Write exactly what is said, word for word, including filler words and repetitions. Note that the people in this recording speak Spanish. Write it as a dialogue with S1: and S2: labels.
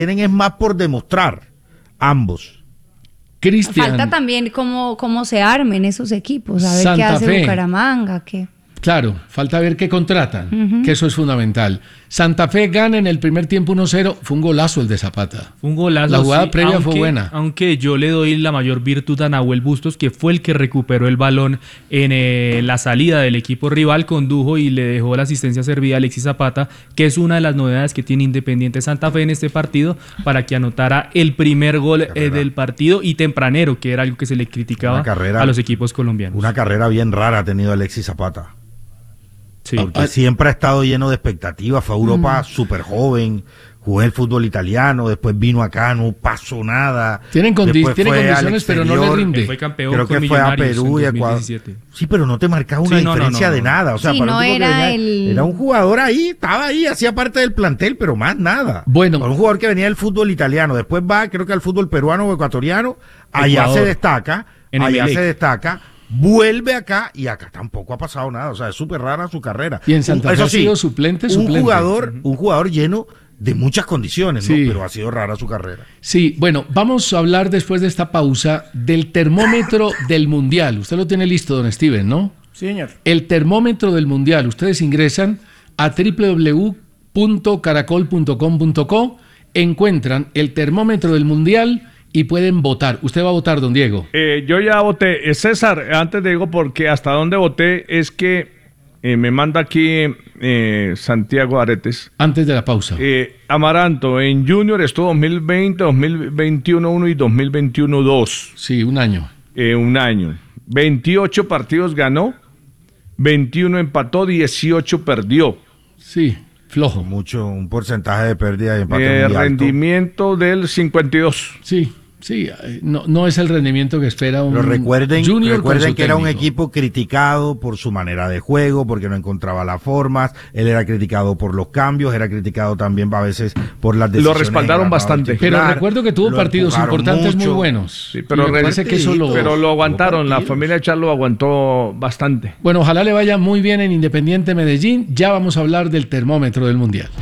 S1: tienen es más por demostrar, ambos.
S2: Cristian.
S3: Falta también cómo, cómo se armen esos equipos, a ver
S2: Santa
S3: qué hace
S2: Fe.
S3: Bucaramanga, qué...
S2: Claro, falta ver qué contratan,
S3: Uh-huh.
S2: que eso es fundamental. Santa Fe gana en el primer tiempo uno cero, fue un golazo el de Zapata.
S4: Un golazo.
S2: La jugada
S4: sí,
S2: previa
S4: aunque,
S2: fue buena.
S4: Aunque yo le doy la mayor virtud a Nahuel Bustos, que fue el que recuperó el balón en eh, la salida del equipo rival, condujo y le dejó la asistencia servida a Alexis Zapata, que es una de las novedades que tiene Independiente Santa Fe en este partido, para que anotara el primer gol eh, del partido y tempranero, que era algo que se le criticaba
S1: carrera,
S4: a los equipos colombianos.
S1: Una carrera bien rara ha tenido Alexis Zapata.
S4: Sí.
S1: Porque siempre ha estado lleno de expectativas, fue a Europa súper joven, jugó el fútbol italiano, después vino acá, no pasó nada.
S2: Tienen, condi-
S1: Después
S2: tiene
S1: fue al
S2: condiciones, pero no le
S1: exterior,
S2: rinde.
S4: Fue campeón
S1: Creo
S4: con
S1: que fue a
S4: Millonarios
S1: Perú y
S4: en
S1: Ecuador.
S4: dos mil diecisiete.
S1: Sí, pero no te marcaba una
S4: Sí, no, no,
S1: diferencia
S4: no, no.
S1: de nada. O sea,
S3: Sí,
S1: para un
S3: no
S1: tipo que
S3: era
S1: venía-
S3: el-
S1: era un jugador ahí, estaba ahí, hacía parte del plantel, pero más nada.
S2: Bueno.
S1: Para un jugador que venía del fútbol italiano, después va, creo que al fútbol peruano o ecuatoriano, allá
S4: Ecuador.
S1: se destaca,
S4: En
S1: allá
S4: Emelec.
S1: se destaca. Vuelve acá y acá tampoco ha pasado nada, o sea, es súper rara su carrera.
S2: Y en Santa
S1: Un-
S2: Fe
S1: eso
S2: ha sido suplente,
S1: un
S2: suplente.
S1: jugador, un jugador lleno de muchas condiciones,
S2: Sí.
S1: ¿no? Pero ha sido rara su carrera.
S2: Sí, bueno, vamos a hablar después de esta pausa del termómetro del Mundial. Usted lo tiene listo, don Steven, ¿no?
S5: Sí, señor.
S2: El termómetro del Mundial. Ustedes ingresan a doble u doble u doble u punto caracol punto com punto co, encuentran el termómetro del Mundial y pueden votar. ¿Usted va a votar, don Diego?
S6: Eh, yo ya voté. Eh, César, antes digo porque hasta dónde voté es que eh, me manda aquí eh, Santiago Aretes.
S2: Antes de la pausa.
S6: Eh, Amaranto, en Junior estuvo dos mil veinte, dos mil veintiuno uno y dos mil veintiuno dos.
S2: Sí, un año.
S6: Eh, un año. veintiocho partidos ganó, veintiuno empató, dieciocho perdió.
S2: Sí, flojo.
S1: Mucho, un porcentaje de pérdida y empate
S6: Eh,
S1: muy alto.
S6: rendimiento del cincuenta y dos.
S2: Sí, sí, eh, no, no es el rendimiento que espera un
S1: Pero recuerden,
S2: Junior con
S1: recuerden
S2: su
S1: que era un
S2: técnico.
S1: equipo criticado por su manera de juego, porque no encontraba las formas, él era criticado por los cambios, era criticado también a veces por las decisiones.
S6: respaldaron
S1: en el armado
S6: bastante.
S2: Pero
S1: titular,
S2: recuerdo que tuvo
S1: lo
S2: partidos
S1: empujaron
S2: importantes muy
S1: mucho.
S2: buenos.
S6: Sí, pero,
S2: Y me
S6: re-
S2: parece que eso lo...
S6: pero lo aguantaron, la
S1: partidos.
S6: familia Charlo aguantó bastante.
S2: Bueno, ojalá le vaya muy bien en Independiente Medellín. Ya vamos a hablar del termómetro del Mundial.